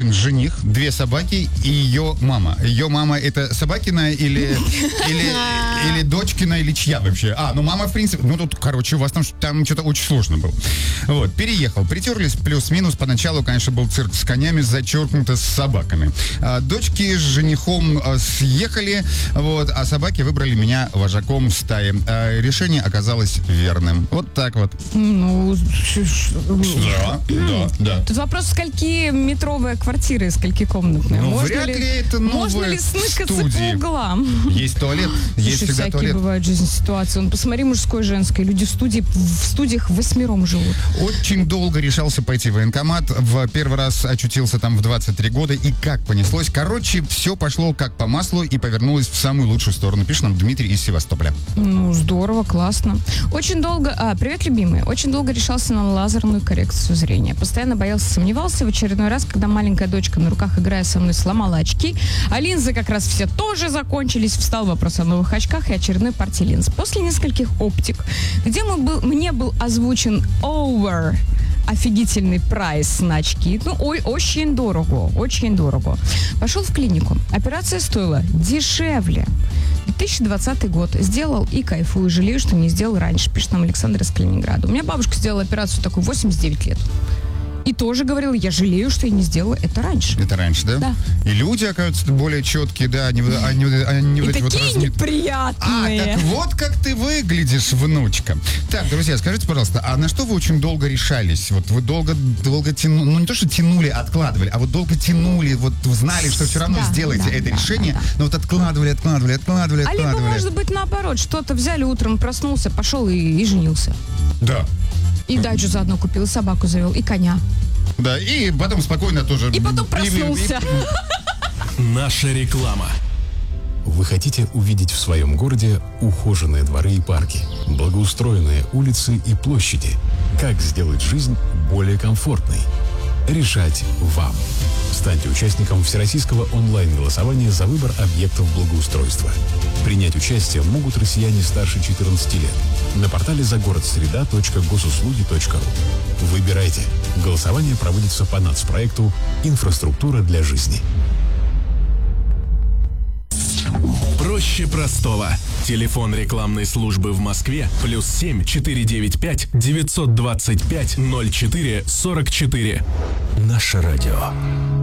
один жених, 2 собаки и ее мама. Ее мама это Собакина или дочкина, или чья вообще? Ну мама, в принципе, тут, короче, у вас там что-то очень сложно было. Вот, переехал, притерлись плюс-минус. Поначалу, конечно, был цирк с конями, зачеркнуто с собаками. Дочки с женихом съехали, вот, а собаки выбрали меня вожаком стаи. Решение оказалось верным. Вот так вот. Да. Тут вопрос, скольки метровая квартира и скольки комнатная. Вряд ли это новая можно ли сныкаться студии. по углам? Есть туалет, есть всегда всякие туалет. бывают жизнь ситуации. Посмотри, мужской, женской. Люди в студиях 8 живут. Очень долго решался пойти в военкомат. В первый раз очутился там в 23 года. И как понеслось. Короче, все пошло как по маслу и повернулось в самую лучшую сторону. Пишет нам Дмитрий из Севастополя. Здорово, классно. Очень долго... Привет, любимый. Очень долго решался на лазерную коррекцию зрения. Постоянно боялся, сомневался. В очередной раз, когда маленькая дочка на руках, играя со мной, сломала очки, а линзы как раз все тоже закончились. Встал вопрос о новых очках и очередной партии линз. После нескольких оптик, где мне был озвучен офигительный прайс на очки. Очень дорого. Пошел в клинику. Операция стоила дешевле. 2020 год. Сделал и кайфую. Жалею, что не сделал раньше. Пишет нам Александр из Калининграда. У меня бабушка сделала операцию такую 89 лет. И тоже говорила, я жалею, что я не сделала это раньше. Это раньше, да? Да. И люди, оказывается, более четкие, да, они и вот эти такие вот неприятные. Так вот как ты выглядишь, внучка. Так, друзья, скажите, пожалуйста, а на что вы очень долго решались? Вот вы долго тянули, не то, что тянули, откладывали, а вот долго тянули, вот знали, что все равно сделаете это решение, но вот откладывали. А либо, может быть, наоборот, что-то взяли утром, проснулся, пошел и женился. Да. И дачу заодно купил, и собаку завел, и коня. Да, и потом спокойно тоже... И потом проснулся. Наша реклама. Вы хотите увидеть в своем городе ухоженные дворы и парки, благоустроенные улицы и площади? Как сделать жизнь более комфортной? Решать вам. Станьте участником всероссийского онлайн-голосования за выбор объектов благоустройства. Принять участие могут россияне старше 14 лет. На портале загородсреда.госуслуги.ру. Выбирайте. Голосование проводится по нацпроекту «Инфраструктура для жизни». Проще простого. Телефон рекламной службы в Москве +7 495 925 04 44. Наше радио.